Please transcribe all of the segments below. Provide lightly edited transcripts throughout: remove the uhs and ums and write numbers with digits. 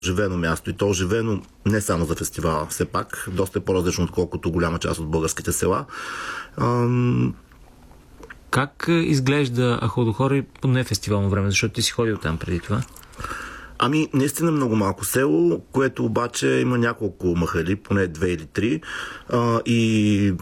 оживено място и то оживено не само за фестивала, все пак, доста е по-различно, отколкото голяма част от българските села. Как изглежда Ахлодохор по нефестивално време, защото ти си ходил там преди това? Ами, наистина много малко село, което обаче има няколко махали, поне 2 или 3, и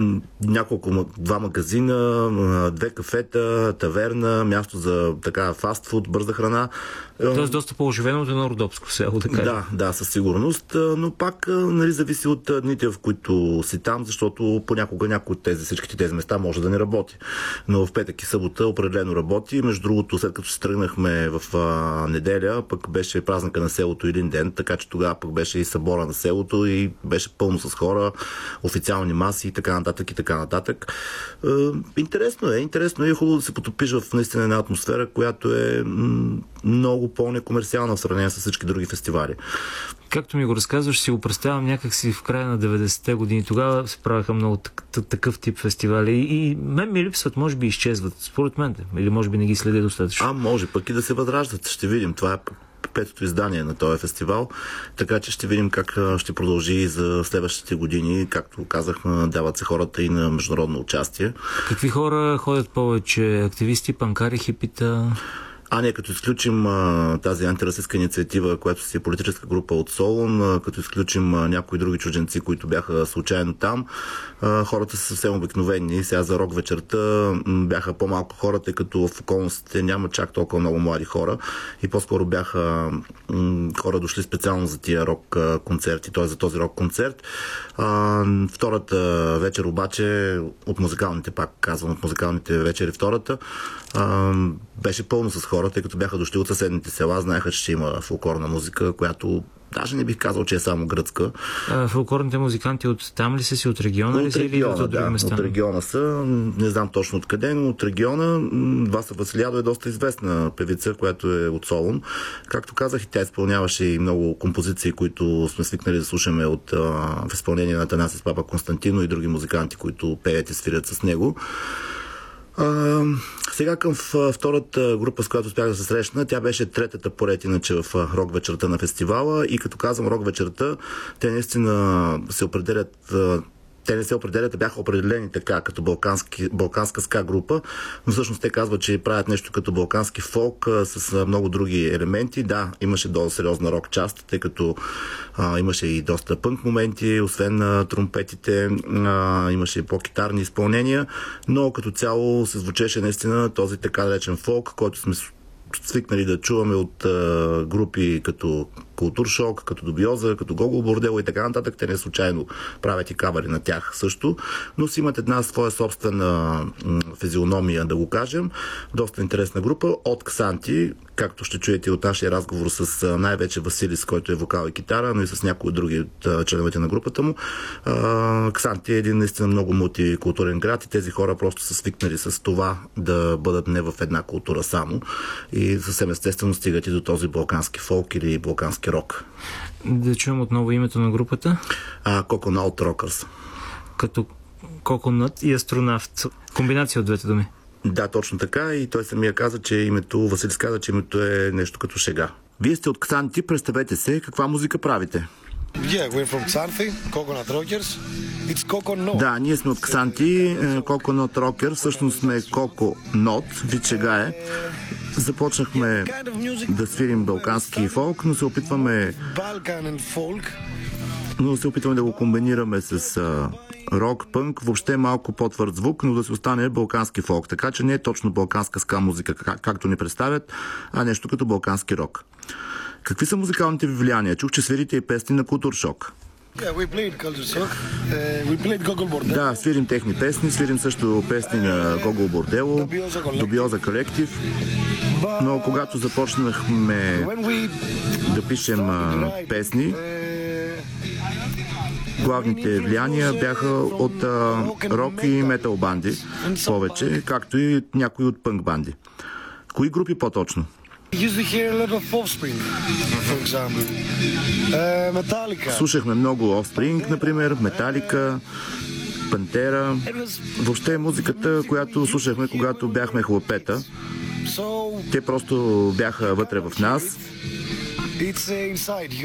два магазина, 2 кафета, таверна, място за така фастфуд, бърза храна. Тоест доста по-оживено от едно родопско село, така. Да, със сигурност, но пак нали, зависи от дните, в които си там, защото понякога някой от всичките тези места може да не работи. Но в петък и събота определено работи. Между другото, след като се тръгнахме в неделя, пък беше празника на селото един ден, така че тогава пък беше и събора на селото и беше пълно с хора, официални маси и така нататък и така нататък. Интересно е хубаво да се потопиш в наистина една атмосфера, която е много по-некомерциална в сравнение с всички други фестивали. Както ми го разказваш, си го представям някакси в края на 90-те години. Тогава се правиха много такъв тип фестивали и мен ми липсват, може би изчезват, според мен. Или може би не ги следя достатъчно. Може пък и да се възраждат. Ще видим. Това е петото издание на този фестивал, така че ще видим как ще продължи и за следващите години. Както казах, дават се хората и на международно участие. Какви хора ходят повече? Активисти, панкари, хипита? Като изключим тази антирасистска инициатива, която си е политическа група от Солун, като изключим някои други чужденци, които бяха случайно там, хората са съвсем обикновени. Сега за рок вечерта бяха по-малко хора, тъй като в околностите няма чак толкова много млади хора и по-скоро бяха хора дошли специално за тия рок концерти, т.е. за този рок концерт. Втората вечер обаче от музикалните, пак казвам, от музикалните вечери втората, беше пълно с хора, тъй като бяха дошли от съседните села, знаеха, че ще има фолклорна музика, която даже не бих казал, че е само гръцка. Фолклорните музиканти от там ли са си, от региона ли са или от други места? От региона са, не знам точно откъде, но от региона. Васа Василиадо е доста известна певица, която е от Солун. Както казах, и тя изпълняваше и много композиции, които сме свикнали да слушаме в изпълнение на Атанасис Папа Константино и други музиканти, които пеят и свирят с него. Сега към втората група, с която успях да се срещна, тя беше третата поред иначе в рок вечерта на фестивала и като казвам рок вечерта, те наистина се определят. Те не се определят, бяха определени така, като балканска ска група, но всъщност те казват, че правят нещо като балкански фолк с много други елементи. Да, имаше доста сериозна рок част, тъй като имаше и доста пънк моменти, освен тромпетите, имаше и по-китарни изпълнения, но като цяло се звучеше наистина този така наречен фолк, който сме свикнали да чуваме от групи като Културшок, като Дубиоза, като Гогол Бордело и така нататък. Те не случайно правят и кавари на тях също, но си имат една своя собствена физиономия, да го кажем. Доста интересна група от Ксанти, както ще чуете от нашия разговор с най-вече Василис, който е вокал и китара, но и с някои други от членовете на групата му. Ксанти е един наистина много мултикултурен град и тези хора просто са свикнали с това да бъдат не в една култура само и съвсем естествено стигат и до този балкански фолк или балкански рок. Да чуем отново името на групата? Coconut Rockers. Като Coconut и астронавт. Комбинация от двете думи. Да, точно така. И той самия каза, че Василис каза, че името е нещо като шега. Вие сте от Ксанти, представете се, каква музика правите? We're from Xanthi, Coconut Rockers. It's Coconut. Да, ние сме от Ксанти, Coconut Rockers, всъщност сме Coconut, вид шега е. Започнахме да свирим балкански фолк, но се опитваме да го комбинираме с рок, пънк, въобще малко по-твърд звук, но да се остане балкански фолк. Така че не е точно балканска ска музика, както ни представят, а нещо като балкански рок. Какви са музикалните ви влияния? Чух, че свирите и песни на Културшок. Да, свирим техни песни, свирим също песни на Гогол Бордело, Дубиоза колектив, но когато започнахме да пишем песни, главните влияния бяха от рок и метал банди повече, както и някои от пънк банди. Кои групи по-точно? Слушахме много Offspring, например, Металика, Пантера. Въобще музиката, която слушахме, когато бяхме хлапета. Те просто бяха вътре в нас. It's inside.